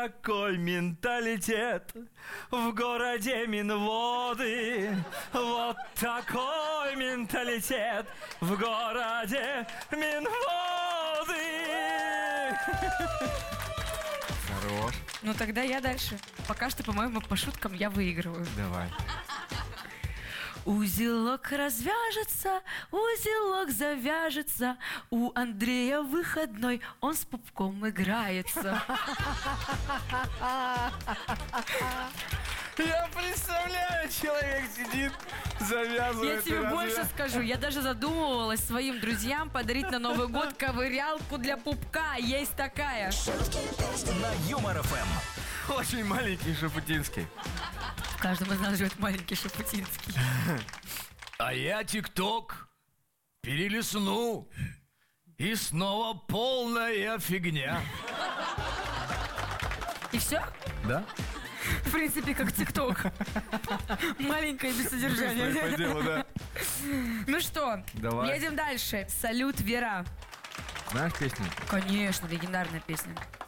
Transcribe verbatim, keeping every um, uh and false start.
такой менталитет в городе Минводы. Вот такой менталитет в городе Минводы. Хорош. Ну тогда я дальше. Пока что, по-моему, по шуткам я выигрываю. Давай. Узелок развяжется, узелок завяжется. У Андрея выходной, он с пупком играется. Я представляю, человек сидит, завязывает. Я тебе больше скажу, я даже задумывалась своим друзьям подарить на Новый год ковырялку для пупка. Есть такая. На Юмор эф эм. Очень маленький Шапутинский. В каждом из нас живет маленький Шапутинский. А я ТикТок перелистну, и снова полная фигня. И все? Да? В принципе, как ТикТок. Маленькое без содержания. По делу, да. Ну что, Давай. едем дальше. Салют, Вера. Знаешь песню? Конечно, легендарная песня.